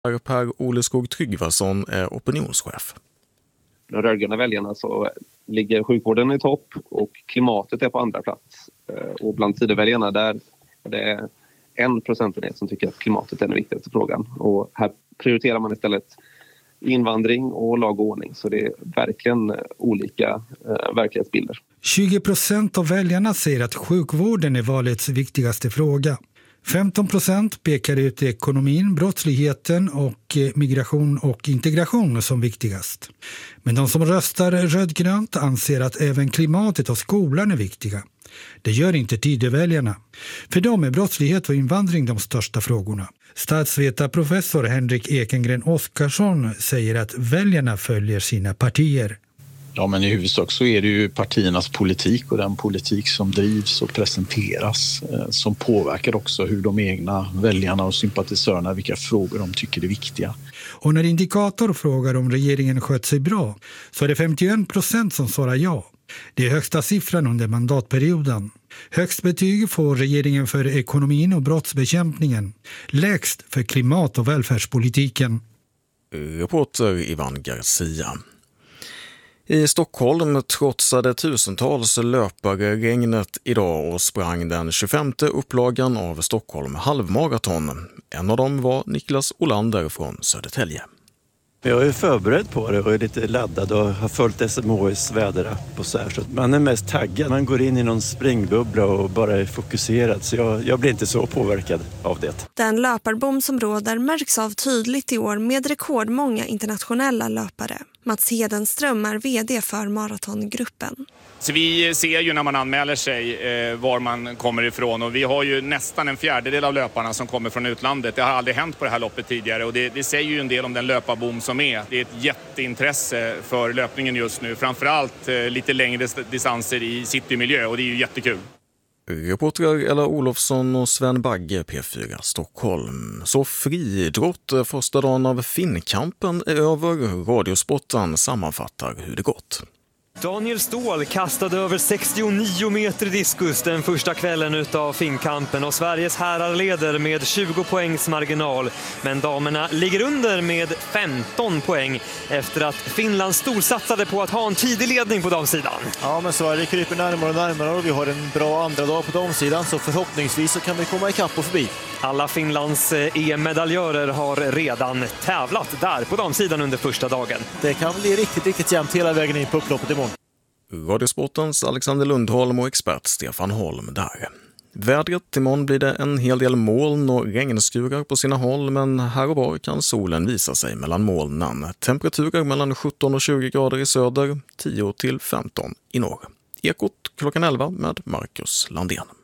Per-Olle Skog-Tryggvason är opinionschef. De rödgröna väljarna så ligger sjukvården i topp och klimatet är på andra plats. Och bland Tidöväljarna där är det 1% som tycker att klimatet är den viktigaste frågan. Och här prioriterar man istället invandring och lag och ordning. Så det är verkligen olika verklighetsbilder. 20% av väljarna säger att sjukvården är valets viktigaste fråga. 15% pekar ut ekonomin, brottsligheten och migration och integration som viktigast. Men de som röstar rödgrönt anser att även klimatet och skolan är viktiga. Det gör inte Tidöväljarna. För dem är brottslighet och invandring de största frågorna. Statsvetarprofessor Henrik Ekengren Oskarsson säger att väljarna följer sina partier. Ja, men i huvudsak så är det ju partiernas politik och den politik som drivs och presenteras som påverkar också hur de egna väljarna och sympatisörerna, vilka frågor de tycker är viktiga. Och när Indikator frågar om regeringen skött sig bra så är det 51% som svarar ja. Det är högsta siffran under mandatperioden. Högst betyg får regeringen för ekonomin och brottsbekämpningen. Lägst för klimat- och välfärdspolitiken. Reporter Ivan Garcia. I Stockholm trotsade tusentals löpare regnet idag och sprang den 25:e upplagan av Stockholm halvmaraton. En av dem var Niklas Olander från Södertälje. Jag är förberedd på det och är lite laddad och har följt SMHIs väderapp och så här. Så man är mest taggad. Man går in i någon springbubbla och bara är fokuserad. Så jag blir inte så påverkad av det. Den löparbom som råder märks av tydligt i år med rekordmånga internationella löpare. Mats Hedenström är vd för maratongruppen. Så vi ser ju när man anmäler sig var man kommer ifrån och vi har ju nästan en fjärdedel av löparna som kommer från utlandet. Det har aldrig hänt på det här loppet tidigare och det säger ju en del om den löparbom som är. Det är ett jätteintresse för löpningen just nu, framförallt lite längre distanser i citymiljö och det är ju jättekul. Reportrar Ella Olofsson och Sven Bagge, P4 Stockholm. Så friidrott första dagen av Finnkampen är över. Radiosporten sammanfattar hur det gått. Daniel Ståhl kastade över 69 meter diskus den första kvällen utav Finnkampen och Sveriges herrar leder med 20 poängs marginal. Men damerna ligger under med 15 poäng efter att Finland storsatsade på att ha en tidig ledning på damsidan. Ja, men Sverige kryper närmare och närmare och vi har en bra andra dag på damsidan så förhoppningsvis så kan vi komma ikapp och förbi. Alla Finlands EM-medaljörer har redan tävlat där på damsidan under första dagen. Det kan bli riktigt jämnt hela vägen in på upploppet imorgon. Radiosportens Alexander Lundholm och expert Stefan Holm där. Vädret imorgon blir det en hel del moln och regnskurar på sina håll, men här och var kan solen visa sig mellan molnen. Temperaturer mellan 17 och 20 grader i söder, 10 till 15 i norr. Ekot klockan 11 med Marcus Landén.